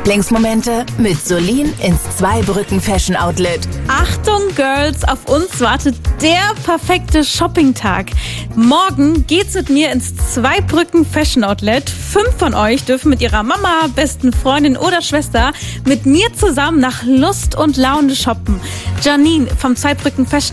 Lieblingsmomente mit Solin ins Zweibrücken Fashion Outlet. Achtung, Girls, auf uns wartet der perfekte Shoppingtag. Morgen geht's mit mir ins Zweibrücken Fashion Outlet. 5 von euch dürfen mit ihrer Mama, besten Freundin oder Schwester mit mir zusammen nach Lust und Laune shoppen. Janine vom Zweibrücken Fashion